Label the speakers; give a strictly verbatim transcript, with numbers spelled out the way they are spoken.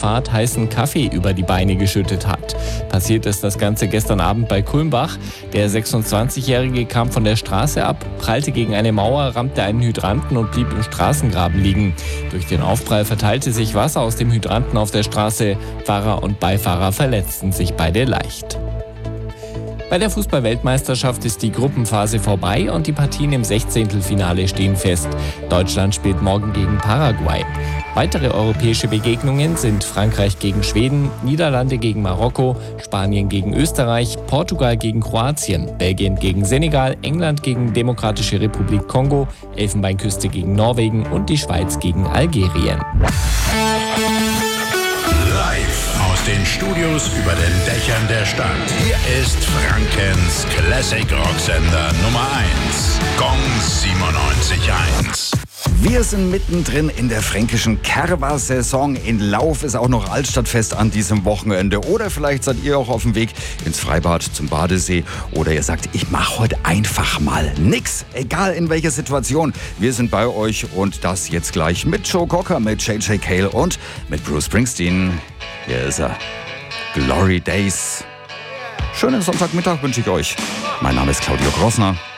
Speaker 1: Fahrt heißen Kaffee über die Beine geschüttet hat. Passiert ist das Ganze gestern Abend bei Kulmbach. Der sechsundzwanzigjährige kam von der Straße ab, prallte gegen eine Mauer, rammte einen Hydranten und blieb im Straßengraben liegen. Durch den Aufprall verteilte sich Wasser aus dem Hydranten auf der Straße. Fahrer und Beifahrer verletzten sich beide leicht. Bei der Fußball-Weltmeisterschaft ist die Gruppenphase vorbei und die Partien im Sechzehntelfinale stehen fest. Deutschland spielt morgen gegen Paraguay. Weitere europäische Begegnungen sind Frankreich gegen Schweden, Niederlande gegen Marokko, Spanien gegen Österreich, Portugal gegen Kroatien, Belgien gegen Senegal, England gegen Demokratische Republik Kongo, Elfenbeinküste gegen Norwegen und die Schweiz gegen Algerien.
Speaker 2: Aus den Studios über den Dächern der Stadt. Hier ist Frankens Classic Rocksender Nummer eins. Gong siebenundneunzig Komma eins.
Speaker 3: Wir sind mittendrin in der fränkischen Kerwa-Saison. In Lauf ist auch noch Altstadtfest an diesem Wochenende. Oder vielleicht seid ihr auch auf dem Weg ins Freibad, zum Badesee. Oder ihr sagt, ich mache heute einfach mal nix. Egal in welcher Situation. Wir sind bei euch und das jetzt gleich mit Joe Cocker, mit J J Cale und mit Bruce Springsteen. Hier ist er. Glory Days. Schönen Sonntagmittag wünsche ich euch. Mein Name ist Claudio Grossner.